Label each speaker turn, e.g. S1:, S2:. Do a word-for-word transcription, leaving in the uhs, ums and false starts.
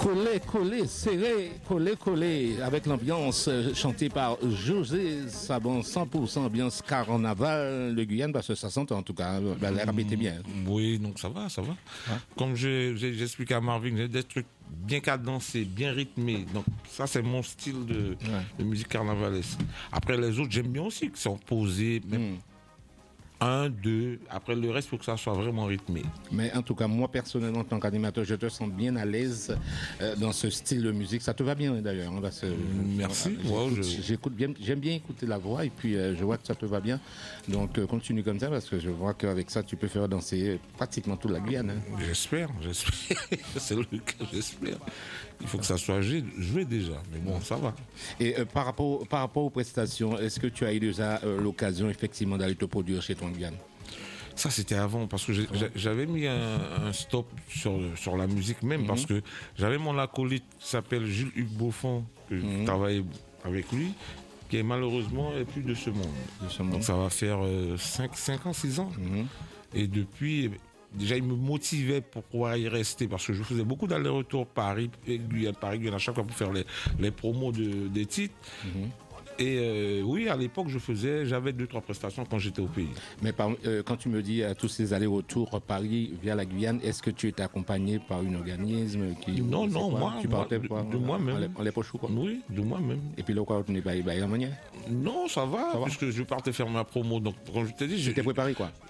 S1: collé, collé, serré, collé, collé, avec l'ambiance euh, chantée par José Sabon, cent pour cent ambiance carnaval de Guyane, parce que ça s'entend en tout cas, ben, la répétez bien.
S2: Oui, donc ça va, ça va.
S1: Ouais.
S2: Comme j'ai, j'ai, j'explique à Marvin, j'ai des trucs bien cadencés, bien rythmés. Donc ça, c'est mon style de,
S1: Ouais.
S2: de musique carnavalesque. Après, les autres, j'aime bien aussi, qui sont posés, même un, deux. Après, le reste, il faut que ça soit vraiment rythmé.
S1: Mais en tout cas, moi personnellement, en tant qu'animateur, je te sens bien à l'aise euh, dans ce style de musique. Ça te va bien d'ailleurs. Hein, parce que,
S2: Merci.
S1: voilà,
S2: Ouais,
S1: j'écoute,
S2: je-
S1: j'écoute bien, j'aime bien écouter la voix et puis euh, je vois que ça te va bien. Donc euh, continue comme ça parce que je vois qu'avec ça, tu peux faire danser pratiquement toute la Guyane. Hein.
S2: J'espère, j'espère. C'est le cas, j'espère. Il faut que ça soit joué, joué déjà. Mais bon, ça va.
S1: Et euh, par, rapport, par rapport aux prestations, est-ce que tu as eu déjà euh, l'occasion effectivement d'aller te produire chez toi en Guyane?
S2: Ça, c'était avant, parce que j'ai- j'ai- j'avais mis un, un stop sur, sur la musique même, parce que j'avais mon acolyte qui s'appelle Jules-Hugues Beaufond, que je travaillais avec lui, qui est malheureusement est plus de ce monde.
S1: De ce monde.
S2: Donc ça va faire cinq ans, six ans. Et depuis, déjà, il me motivait pour pouvoir y rester, parce que je faisais beaucoup d'allers-retours Paris, Guyane, Paris, Guyane, à chaque fois pour faire les, les promos de, des titres. Et euh, oui, à l'époque, je faisais, j'avais deux, trois prestations quand j'étais au pays.
S1: Mais par- euh, quand tu me dis à tous ces allers-retours Paris via la Guyane, est-ce que tu étais accompagné par un organisme qui...
S2: Non,
S1: c'est
S2: non,
S1: quoi?
S2: moi,
S1: Tu
S2: moi,
S1: partais
S2: de-
S1: quoi,
S2: de moi-même.
S1: en les- En les poches ou quoi?
S2: Oui, de moi-même.
S1: Et puis là, quoi, tu n'es pas à la manière?
S2: Non, ça va,
S1: Ça va.
S2: puisque je partais faire ma promo. Donc, quand je t'ai dit,
S1: Tu t'es
S2: j'ai-
S1: préparé quoi?